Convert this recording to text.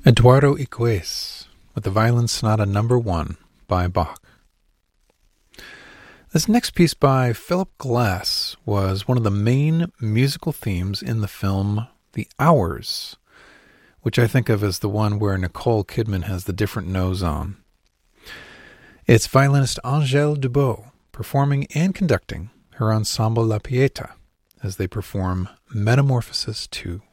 Eduardo Iquez with the Violin Sonata No. 1 by Bach. This next piece by Philip Glass was one of the main musical themes in the film The Hours, which I think of as the one where Nicole Kidman has the different nose on. It's violinist Angèle Dubeux performing and conducting her ensemble La Pietà as they perform Metamorphosis 2.